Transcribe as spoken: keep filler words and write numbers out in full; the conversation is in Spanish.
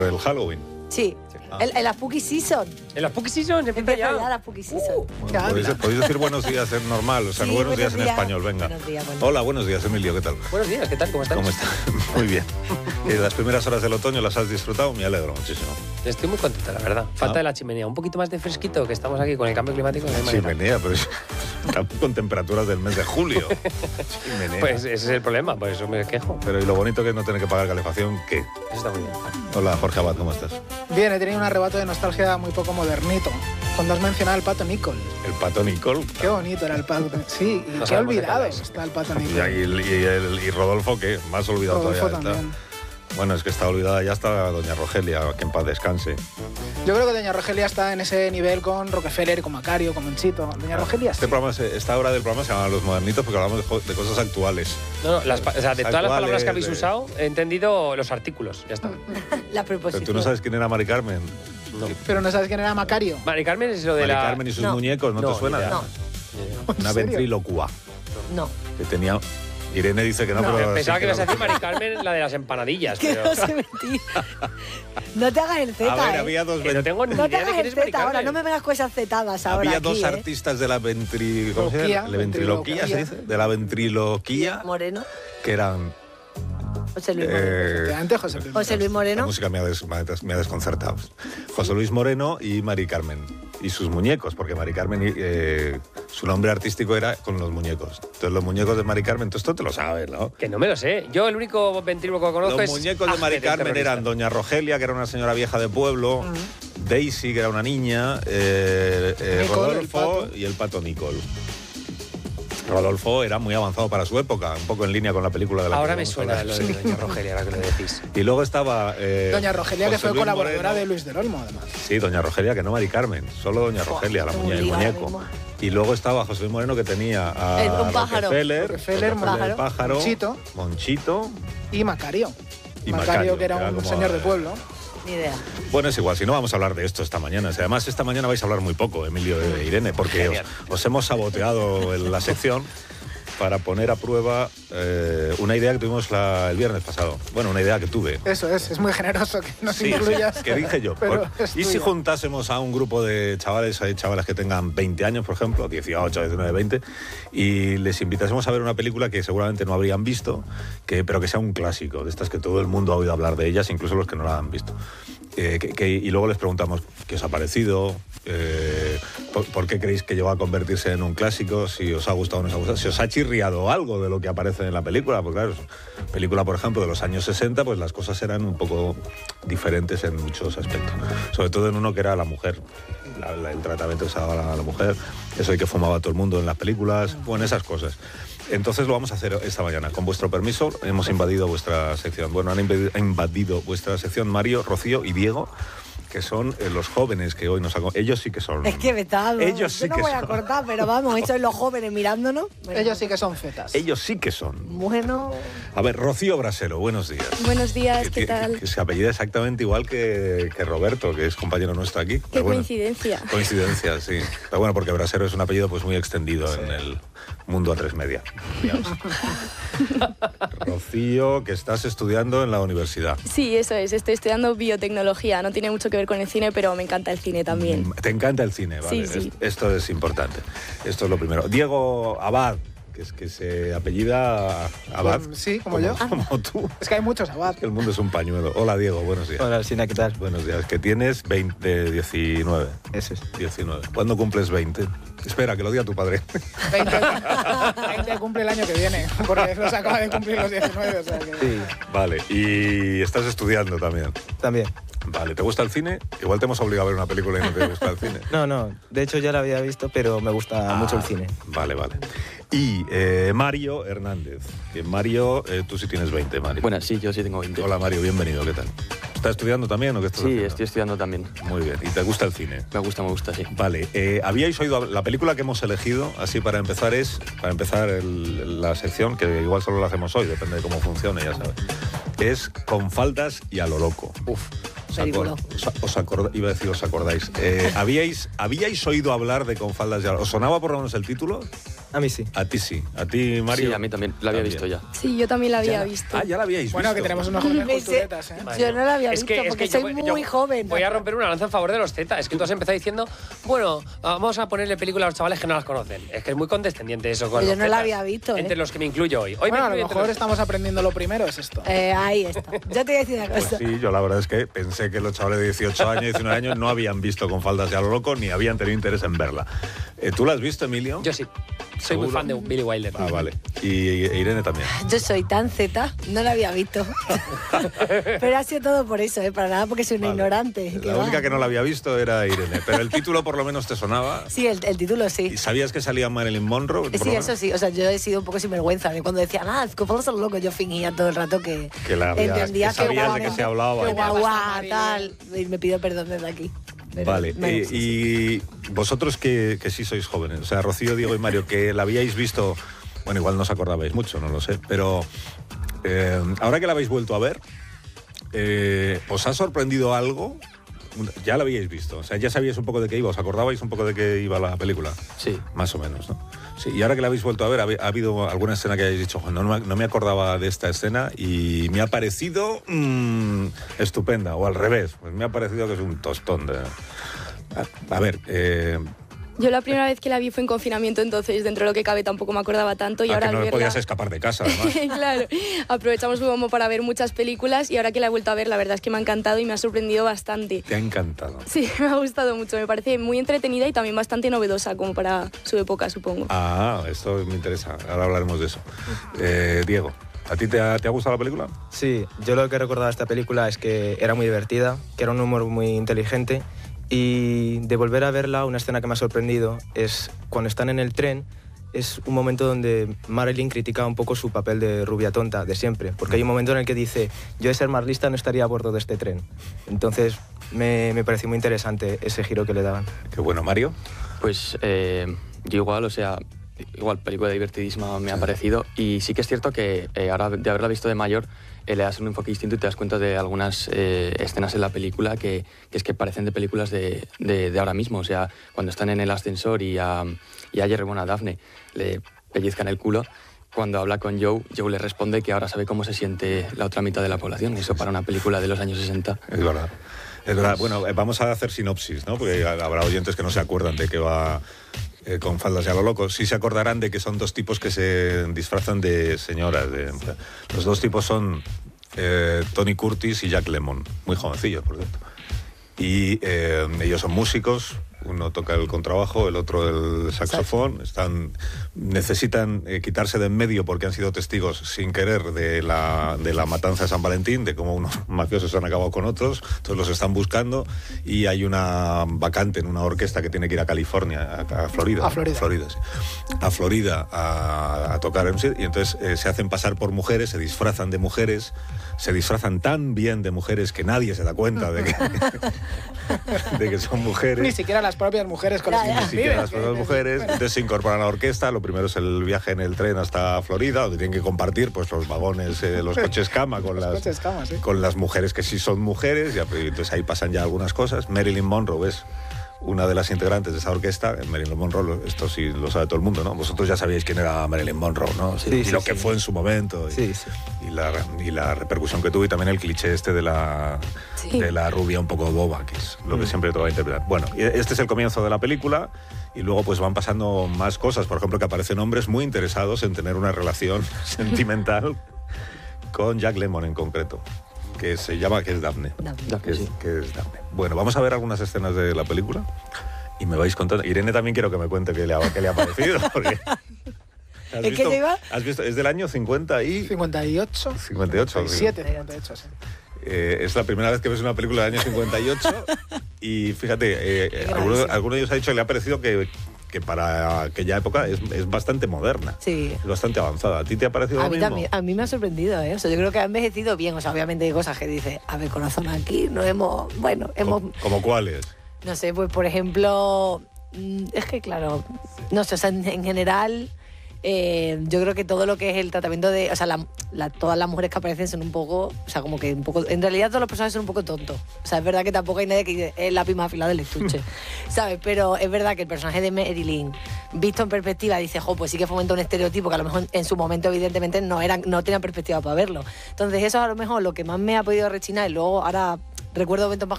El Halloween. Sí, Ah. en, en la Spooky Season. ¿En la Spooky Season? Empieza ya la Spooky Season. Uh, bueno, podéis, podéis decir buenos días en normal, o sea, Sí, buenos, buenos días, días. en español, venga. Buenos días, buenos Hola, buenos días, Emilio, ¿qué tal? Buenos días, ¿qué tal? ¿Cómo estás? ¿Cómo estás? Muy bien. Eh, las primeras horas del otoño las has disfrutado, me alegro muchísimo. Estoy muy contento, la verdad. Falta Ah. de la chimenea. Un poquito más de fresquito, que estamos aquí con el cambio climático. No hay manera. Chimenea, pero es- estamos con temperaturas del mes de julio. Chimenea. Pues ese es el problema, por eso me quejo. Pero y lo bonito que es no tener que pagar calefacción, ¿qué? Eso está muy bien. Hola, Jorge Abad, ¿cómo estás? Bien, he tenido un arrebato de nostalgia muy poco modernito. Cuando has mencionado el Pato Nicol. El pato Nicole. Qué bonito era el Pato. Sí, y No qué sabemos de qué olvidado habláis. está el Pato Y, Nicol. y- y el- y Rodolfo, ¿qué? Más olvidado Rodolfo todavía está. también. Bueno, es que está olvidada ya está doña Rogelia, que en paz descanse. Yo creo que Doña Rogelia está en ese nivel con Rockefeller, con Macario, con Monchito. Doña Rogelia Este sí. programa, se- esta hora del programa se llama Los Modernitos porque hablamos de, jo- de cosas actuales. No, no, las pa- o sea, de todas las palabras que habéis de- usado, he entendido los artículos. Ya está. La Pero preposición. tú no sabes quién era Mari Carmen. No. Pero no sabes quién era Macario. Mari Carmen es lo de Mari la... Carmen y sus No. muñecos, ¿no, No, te suena? ni idea. No, Una ¿En serio? ventrílocua no. que tenía... Irene dice que no, No, pero... Pensaba sí que ibas a lo- decir Mari Carmen, la de las empanadillas. Que Pero... no se mentira. No te hagas el Z, A ver, ¿eh? había dos... Que no ven- tengo ni No te idea de hagas quién el es Mari Z ahora, Carmen. no me vengas con esas zetadas ahora Había aquí, dos ¿eh? artistas de la ventri... ¿cómo se llama? Loquía, La ventriloquía, ¿se ventriloquía. dice? De la ventriloquía, Moreno, que eran... José Luis Moreno. eh, Efectivamente, José Luis. José Luis La Moreno. música me ha, des- me ha des- me ha desconcertado. José Luis Moreno y Mari Carmen. Y sus muñecos, porque Mari Carmen, eh, su nombre artístico era con los muñecos. Entonces, los muñecos de Mari Carmen, tú esto te lo sabes, ¿no? Que no me lo sé. Yo el único ventríloco que conozco Los es... muñecos de Mari Ángel, el Carmen terrorista. eran Doña Rogelia, que era una señora vieja de pueblo, Daisy, que era una niña, eh, eh, Nicole, el Rodolfo pato. y el pato Nicole. Rodolfo era muy avanzado para su época, un poco en línea con la película de la Ahora que me vamos a suena hablar. lo de Doña Rogelia, ahora que lo decís. Y luego estaba... eh, Doña Rogelia, que José fue Luis colaboradora Moreno. de Luis del Olmo, además. Sí, Doña Rogelia, que no Mari Carmen, solo Doña Rogelia, la tengo muñe- un el lío ahora muñeco. mismo. Y luego estaba José Luis Moreno, que tenía a El- un pájaro. Rockefeller, Rockefeller, el pájaro. pájaro, Monchito. Monchito. Y Macario. Y Macario, Macario, que era que era un como, señor de eh, pueblo. Ni idea. Bueno, es igual, si no vamos a hablar de esto esta mañana. Si además, esta mañana vais a hablar muy poco, Emilio e Irene, porque os, Genial. os hemos saboteado en la sección para poner a prueba eh, una idea que tuvimos la- el viernes pasado. Bueno, una idea que tuve. Eso es, es muy generoso que nos Sí, incluyas. que dije yo. Pero Por- es y si tuya. juntásemos a un grupo de chavales, hay chavales que tengan veinte años, por ejemplo, dieciocho, diecinueve, veinte, y les invitásemos a ver una película que seguramente no habrían visto, que, pero que sea un clásico, de estas que todo el mundo ha oído hablar de ellas, incluso los que no la han visto. Eh, que- que- y luego les preguntamos qué os ha parecido, eh, por, por qué creéis que llegó a convertirse en un clásico, si os ha gustado o no os ha gustado, si os ha chirriado algo de lo que aparece en la película, porque claro, película, por ejemplo, de los años sesenta, pues las cosas eran un poco diferentes en muchos aspectos. Sobre todo en uno que era la mujer, la- la- el tratamiento que se daba a la, a la mujer, eso de que fumaba todo el mundo en las películas, bueno, esas cosas. Entonces lo vamos a hacer esta mañana. Con vuestro permiso, hemos invadido vuestra sección. Bueno, han invadido, invadido vuestra sección Mario, Rocío y Diego, que son eh, los jóvenes que hoy nos han... Ellos sí que son... Es que me está dando. Ellos sí Yo no que voy a son- cortar, pero vamos, estos los jóvenes mirándonos. Bueno, Ellos sí que son fetas. Ellos sí que son. Bueno, A ver, Rocío Brasero, buenos días. Buenos días, Que- ¿qué tal? Que se apellida exactamente igual que, que Roberto, que es compañero nuestro aquí. Qué Pero bueno, coincidencia. coincidencia, sí. Pero bueno, porque Brasero es un apellido pues muy extendido en el mundo a tres media. digamos. Rocío, que estás estudiando en la universidad. Sí, eso es, estoy estudiando biotecnología, no tiene mucho que ver con el cine, pero me encanta el cine también. Mm, Te encanta el cine, ¿vale? Sí, sí. Es- esto es importante. Esto es lo primero. Diego Abad, que es que se apellida Abad. Pues sí, como yo. Como tú. Es que hay muchos abad. El mundo es un pañuelo. Hola, Diego, buenos días. Hola, Alsina, ¿qué tal? Buenos días. Que tienes veinte, diecinueve. Eso es. diecinueve. ¿Cuándo cumples veinte? Espera, que lo diga tu padre. veinte, veinte cumple el año que viene, porque los acaba de cumplir los diecinueve. O sea que... Sí, Vale, y estás estudiando también. también. Vale, ¿te gusta el cine? Igual te hemos obligado a ver una película y no te gusta el cine. No, no, de hecho ya la había visto, pero me gusta mucho el cine. Vale, vale. Y eh, Mario Hernández. Que Mario, eh, tú sí tienes veinte, Mario. Bueno, sí, yo sí tengo veinte. Hola, Mario, bienvenido, ¿qué tal? ¿Estás estudiando también o qué estás Sí, haciendo? estoy estudiando también. Muy bien, ¿y te gusta el cine? Me gusta, me gusta, sí. Vale, eh, ¿habíais oído la película que hemos elegido? Así para empezar es, para empezar el- la sección, que igual solo la hacemos hoy, depende de cómo funcione, ya sabes. Es Con faldas y a lo loco. Uf. ¿Os, Película. acor- os, os acorda- iba a decir, ¿os acordáis? Eh, ¿habíais, ¿Habíais oído hablar de Con faldas y a lo loco? ¿Os sonaba por lo menos el título? A mí sí. A ti sí. ¿A ti, Mario? Sí, a mí también. La había También. visto ya. Sí, yo también la había Ya- visto. Ah, ya la habíais Bueno, visto. que tenemos unos jóvenes Ese- culturetas, ¿eh? Yo no la había Es visto que, es porque que yo soy voy- muy yo joven. Voy a romper una lanza en favor de los Z. Es que tú has empezado diciendo, bueno, vamos a ponerle película a los chavales que no las conocen. Es que es muy condescendiente eso con Pero yo los no la Zetas, había visto, ¿eh? Entre los que me incluyo hoy. Hoy Bueno, me a lo incluyo entre mejor los- estamos aprendiendo lo primero, es esto. Eh, ahí está. Yo te voy a decir una Pues cosa. sí, yo la verdad es que pensé que los chavales de dieciocho años, diecinueve años no habían visto Con faldas de a lo loco ni habían tenido interés en verla. Eh, ¿Tú la has visto, Emilio? Yo sí. Soy muy ¿Seguro? fan de Billy Wilder. Ah, vale. Y e Irene también. Yo soy tan Z, no la había visto. Pero ha sido todo por eso, ¿eh? Para nada porque soy una Vale. ignorante. La única que no la había visto era Irene, pero el título por lo menos te sonaba. Sí, el, el título sí. ¿Y sabías que salía Marilyn Monroe? Por lo Sí, menos? eso sí. O sea, yo he sido un poco sinvergüenza. De cuando decían, ah, con faldas a lo loco, yo fingía todo el rato que, Que la habías- entendía que sabías de guau, qué se hablaba. que y guau, tal. guau, tal. Y me pido perdón desde aquí. Pero, Vale, bueno, eh, sí, sí. y vosotros que, que sí sois jóvenes, o sea, Rocío, Diego y Mario, que la habíais visto, bueno, igual no os acordabais mucho, no lo sé, pero eh, ahora que la habéis vuelto a ver, eh, ¿os ha sorprendido algo? Ya la habíais visto, o sea, ya sabíais un poco de qué iba, ¿os acordabais un poco de qué iba la película? Sí. Más o menos, ¿no? Sí, y ahora que la habéis vuelto a ver, ¿ha, ha habido alguna escena que hayáis dicho, "Jo, no, me- no me acordaba de esta escena y me ha parecido mm, estupenda", o al revés, pues me ha parecido que es un tostón de... A, a ver, eh, Yo la primera vez que la vi fue en confinamiento, entonces dentro de lo que cabe tampoco me acordaba tanto. Y a ahora que no al verla... podías escapar de casa, además. Claro, aprovechamos como para ver muchas películas y ahora que la he vuelto a ver, la verdad es que me ha encantado y me ha sorprendido bastante. Te ha encantado. Sí, me ha gustado mucho, me parece muy entretenida y también bastante novedosa como para su época, supongo. Ah, esto me interesa, ahora hablaremos de eso. Eh, Diego, ¿a ti te ha, te ha gustado la película? Sí, yo lo que recordaba de esta película es que era muy divertida, que era un humor muy inteligente y de volver a verla, una escena que me ha sorprendido es cuando están en el tren, es un momento donde Marilyn critica un poco su papel de rubia tonta de siempre, porque hay un momento en el que dice, yo de ser más lista no estaría a bordo de este tren. Entonces me, me pareció muy interesante ese giro que le daban. Qué bueno, Mario. Pues eh, yo igual, o sea, igual película divertidísima me ha parecido y sí que es cierto que eh, ahora de haberla visto de mayor eh, le das un enfoque distinto y te das cuenta de algunas eh, escenas en la película que, que es que parecen de películas de, de, de ahora mismo, o sea, cuando están en el ascensor y a, y a Jerry, bueno, a Daphne le pellizcan el culo. Cuando habla con Joe, Joe le responde que ahora sabe cómo se siente la otra mitad de la población. Eso para una película de los años sesenta. Es verdad. Es verdad. Bueno, eh, vamos a hacer sinopsis, ¿no? Porque habrá oyentes que no se acuerdan de qué va eh, Con faldas y a lo loco. Sí se acordarán de que son dos tipos que se disfrazan de señoras. De, los dos tipos son eh, Tony Curtis y Jack Lemmon. Muy jovencillos, por cierto. Y eh, ellos son músicos. Uno toca el contrabajo, el otro el saxofón. Están, necesitan eh, quitarse de en medio porque han sido testigos sin querer de la, de la matanza de San Valentín, de cómo unos mafiosos han acabado con otros. Entonces los están buscando y hay una vacante en una orquesta que tiene que ir a California, a, a Florida. A Florida. Florida, sí. A Florida a, a tocar M C y entonces eh, se hacen pasar por mujeres, se disfrazan de mujeres, se disfrazan tan bien de mujeres que nadie se da cuenta de que, de que son mujeres. Ni siquiera las propias mujeres con las que Ni siquiera viven, las que- propias mujeres. Entonces se incorporan a la orquesta. Lo primero es el viaje en el tren hasta Florida, donde tienen que compartir pues los vagones, eh, los coches cama con Los las coches cama, sí. con las mujeres que sí son mujeres. Y entonces ahí pasan ya algunas cosas. Marilyn Monroe es una de las integrantes de esa orquesta. Marilyn Monroe, esto sí lo sabe todo el mundo, ¿no? Vosotros ya sabíais quién era Marilyn Monroe, ¿no? Sí, y sí, lo sí. que fue en su momento. Y, Sí, sí. y la, y la repercusión que tuvo y también el cliché este de la, Sí. de la rubia un poco boba, que es lo que siempre te va a interpretar. Bueno, y este es el comienzo de la película y luego pues van pasando más cosas. Por ejemplo, que aparecen hombres muy interesados en tener una relación sentimental con Jack Lemmon en concreto, que se llama, que es Daphne. Daphne. Que es, que es Daphne. Bueno, vamos a ver algunas escenas de la película y me vais contando. Irene también quiero que me cuente qué le ha, qué le ha parecido, porque... ¿Has ¿Es que lleva? ¿Has visto? Es del año cincuenta y... cincuenta y ocho. cincuenta y ocho. cincuenta y siete, cincuenta y ocho, sí. Eh, es la primera vez que ves una película del año cincuenta y ocho y fíjate, eh, eh, alguno, alguno de ellos ha dicho que le ha parecido que, que para aquella época es, es bastante moderna, Sí. es bastante avanzada. ¿A ti te ha parecido A lo mí mismo? también, a mí me ha sorprendido, ¿eh? O sea, yo creo que ha envejecido bien. O sea, obviamente hay cosas que dice, a ver, corazón, aquí no hemos, bueno, hemos, ¿Como, como cuáles? no sé, pues por ejemplo, mm, es que claro, no sé, o sea, en, en general eh, yo creo que todo lo que es el tratamiento de, o sea, la, la, todas las mujeres que aparecen son un poco, o sea, como que un poco, en realidad todos los personajes son un poco tontos, o sea, es verdad que tampoco hay nadie que dice, es la lápiz más afilada del estuche, ¿sabes? Pero es verdad que el personaje de Marilyn, visto en perspectiva, dice, jo, pues sí que fomenta un estereotipo que a lo mejor en su momento evidentemente no, eran, no tenían perspectiva para verlo. Entonces eso a lo mejor lo que más me ha podido rechinar, y luego ahora recuerdo momentos más